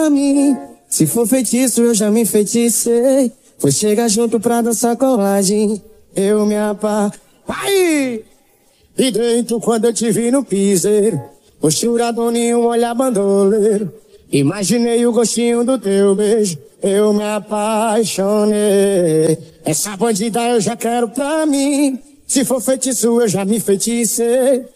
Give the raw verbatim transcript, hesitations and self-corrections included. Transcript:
pra mim. Se for feitiço, eu já me enfeiticei. Foi chegar junto pra dançar colagem. Eu me apa... Vai! E dentro quando eu te vi no piseiro, posturador nenhum, olhar bandoleiro. Imaginei o gostinho do teu beijo, eu me apaixonei. Essa bandida eu já quero pra mim. Se for feitiço, eu já me enfeiticei.